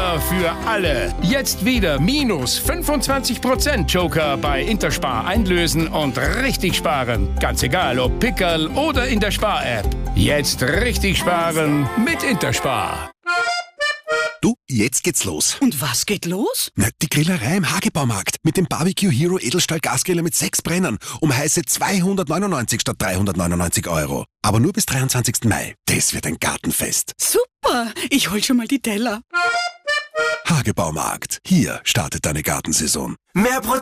Joker für alle. Jetzt wieder minus 25% Joker bei Interspar einlösen und richtig sparen. Ganz egal, ob Pickerl oder in der Spar-App. Jetzt richtig sparen mit Interspar. Du, jetzt geht's los. Und was geht los? Na, die Grillerei im Hagebaumarkt mit dem Barbecue Hero Edelstahl Gasgriller mit 6 Brennern um heiße 299 statt 399 €. Aber nur bis 23. Mai. Das wird ein Gartenfest. Super, ich hol schon mal die Teller. Hagebaumarkt. Hier startet deine Gartensaison. Mehr